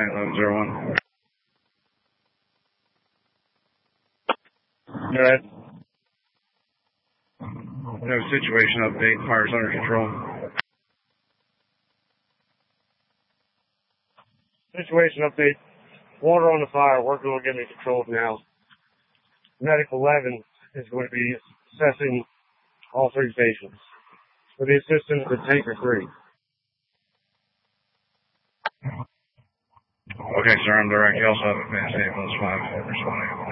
Flight 1101. Go ahead. We have a situation update. Fire's under control. Situation update. Water on the fire. Working on getting it controlled now. Medic 11 is going to be assessing all 3 patients with the assistance of Tanker 3. Okay, sir, I'm direct. You also have advanced ambulance 5 responding.